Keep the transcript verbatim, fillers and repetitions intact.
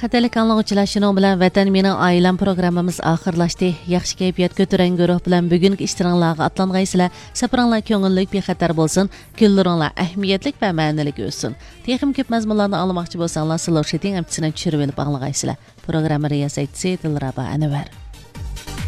Xatirlik anlıqçılar şunun bilan Vatan mening oilam programmamiz oxirlashdi. Yaxshi kayfiyat ko'taran guruh bilan bugungi ishtiringlarga atlangaysizlar. Safaringlar ko'ngillik bexatar bo'lsin, kunlaringlar ahamiyatlik va ma'nilik o'tsin. Texim ko'p mazmunlarni olmoqchi bo'lsanglar, sizlar sheting amtisini tushirib olib anglaysizlar. Programma riyosatchisi Dilrabo Anvar.